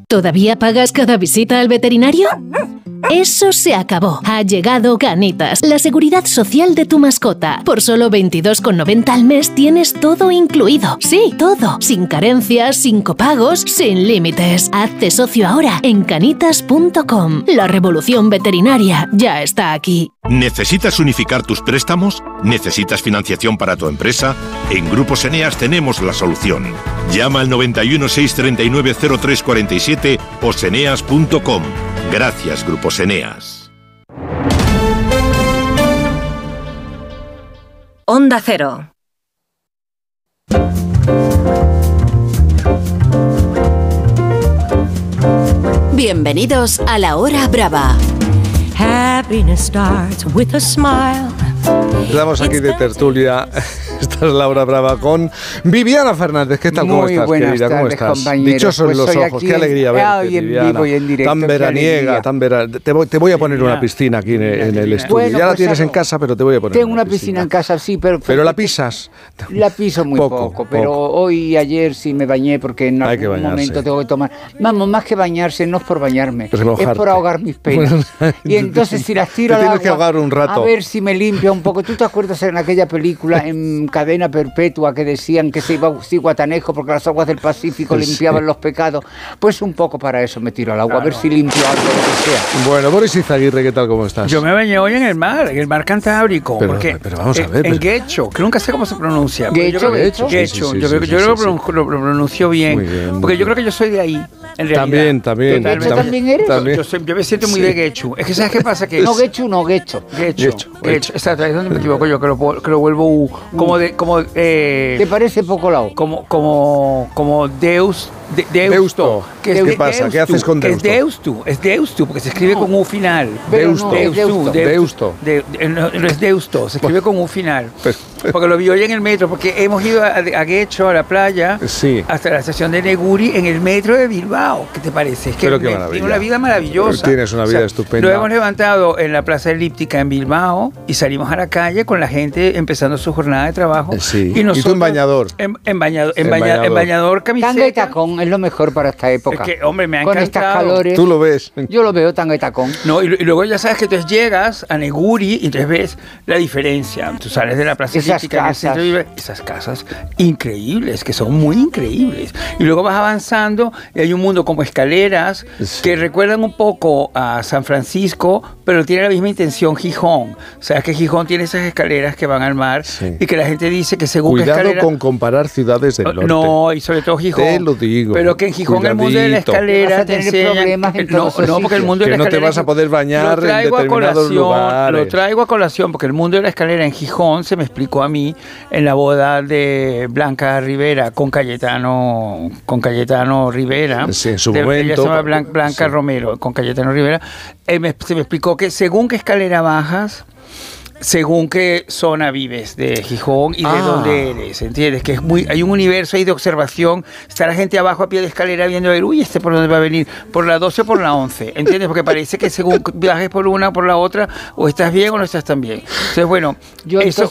¿Todavía pagas cada visita al veterinario? Eso se acabó. Ha llegado Canitas, la seguridad social de tu mascota. Por solo 22,90 al mes tienes todo incluido. Sí, todo. Sin carencias, sin copagos, sin límites. Hazte socio ahora en canitas.com. La revolución veterinaria ya está aquí. ¿Necesitas unificar tus préstamos? ¿Necesitas financiación para tu empresa? En Grupos Eneas tenemos la solución. Llama al 91 639 0347 o seneas.com. Gracias, Grupos Eneas. Onda Cero. Bienvenidos a La Hora Brava. Happiness starts with a smile. Estamos aquí de tertulia. Esta es La Hora Brava con Viviana Fernández. ¿Qué tal? ¿Cómo estás, querida? ¿Cómo estás? Dichosos pues los ojos. Qué alegría verte, Viviana. Vivo y en directo, tan veraniega, tan veraniega. Te voy a poner una piscina aquí en el estudio. Bueno, ya la pues tienes en casa, pero te voy a poner tengo una piscina en casa, sí, pero la pisas. La piso muy poco, pero hoy y ayer sí me bañé porque en algún momento tengo que tomar. Vamos, más que bañarse, no es por bañarme, es por ahogar mis penas. Y entonces si las tiro al agua, que ahogar un rato. A ver si me limpia un poco. ¿Tú te acuerdas en aquella película en Cadena Perpetua que decían que se iba a Zihuatanejo porque las aguas del Pacífico limpiaban los pecados? Pues un poco para eso me tiro al agua, a ver si limpio algo, lo que sea. Bueno, Boris Izaguirre, ¿qué tal? ¿Cómo estás? Yo me bañé hoy en el mar Cantábrico. Pero vamos a ver. En Guecho, que nunca sé cómo se pronuncia. Guecho. Yo creo que lo pronuncio bien. Porque yo creo que yo soy de ahí, en realidad. También. ¿De Guecho también eres? Yo me siento muy de Guecho. Es que ¿sabes qué pasa? Que no Guecho, no Guecho. Guecho. Exacto, es donde me equivoco yo, que lo vuelvo ¿Te parece poco lao? Como Deusto. ¿Qué pasa? ¿Qué haces con Deusto? Es Deusto, porque se escribe con U final. Deusto. No es Deusto, se escribe con U final. Porque lo vi hoy en el metro, porque hemos ido a Guecho, a la playa, hasta la estación de Neguri, en el metro de Bilbao. ¿Qué te parece? Es que tiene una vida maravillosa. Tienes una vida estupenda. Lo hemos levantado en la Plaza Elíptica en Bilbao y salimos a la calle con la gente empezando su jornada de trabajo. Y tú en bañador. En bañador, camiseta. Tanga y tacón es lo mejor para esta época. Es que, hombre, me ha con encantado. Estas calores. Tú lo ves. Yo lo veo tanga y tacón. No, y luego ya sabes que entonces llegas a Neguri y entonces ves la diferencia. Tú sales de la Plaza Elíptica, esas casas increíbles, que son muy increíbles. Y luego vas avanzando y hay un mundo como escaleras que recuerdan un poco a San Francisco, pero tiene la misma intención Gijón. O sea, que Gijón tiene esas escaleras que van al mar y que la gente dice que según Cuidado escalera, con comparar ciudades del norte. No, y sobre todo Gijón. Te lo digo. Pero que en Gijón el mundo de la escalera te enseña. No, porque el mundo de la escalera. Que no te vas a poder bañar en determinados lugares. Lo traigo a colación porque el mundo de la escalera en Gijón se me explicó a mí en la boda de Blanca Rivera con Cayetano Rivera. Sí, en su momento. Ella se llama Blanca Romero, con Cayetano Rivera. Se me explicó que según qué escalera bajas, según qué zona vives de Gijón y de dónde eres, ¿entiendes? Que hay un universo ahí de observación. Está la gente abajo a pie de escalera viendo, por dónde va a venir, por la 12 o por la 11, ¿entiendes? Porque parece que según viajes por una o por la otra, o estás bien o no estás tan bien. Entonces, bueno,